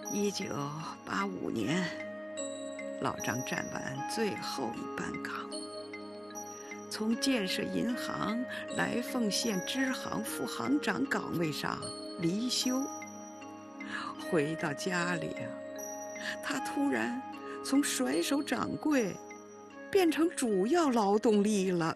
1985年，老张站完最后一班岗，从建设银行来凤县支行副行长岗位上离休。回到家里啊，他突然从甩手掌柜变成主要劳动力了。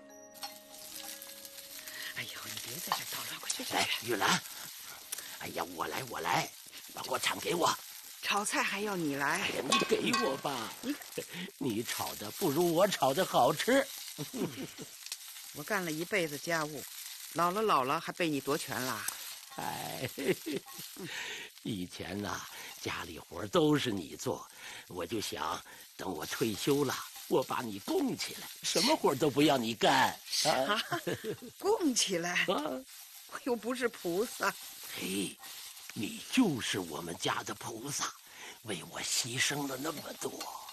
哎呦，你别在这捣乱，快去！ 来，玉兰，哎呀，我来，把锅铲给我。 炒菜还要你来？ 哎呀，你给我吧，你炒的不如我炒的好吃。 我干了一辈子家务，老了还被你夺权啦？ 哎，以前呐，家里活都是你做，我就想等我退休了，我把你供起来，什么活都不要你干。 啥？供起来？ 啊， 我又不是菩萨。 嘿，你就是我们家的菩萨，为我牺牲了那么多。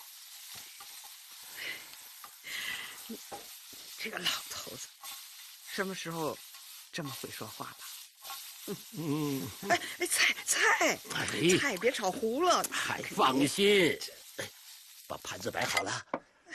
你这个老头子，什么时候这么会说话了？菜别炒糊了。 还放心，把盘子摆好了。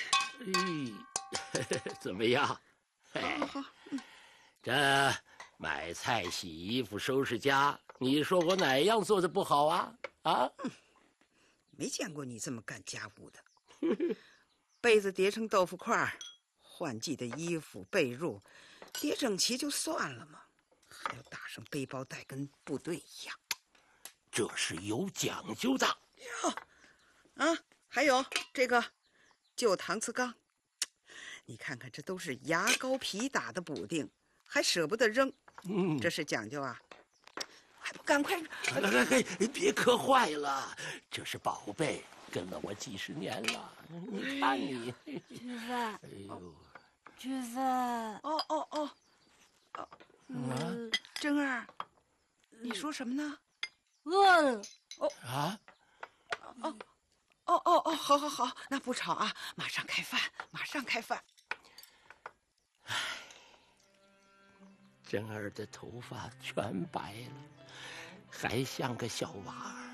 怎么样？ 好。 这买菜、洗衣服、收拾家，你说我哪样做的不好啊？啊？ 没见过你这么干家务的。被子叠成豆腐块，换季的衣服、被褥叠整齐就算了嘛，还要打上背包带，跟部队一样。 这是有讲究的。 还有这个旧搪瓷缸，你看看，这都是牙膏皮打的补丁，还舍不得扔。这是讲究啊！还不赶快！ 别磕坏了，这是宝贝，跟了我几十年了。你看你， 菊芬， 哎呦， 菊芬， 珍儿，你说什么呢？ 饿了。 好，那不吵啊，马上开饭。 珍儿的头发全白了，还像个小娃儿。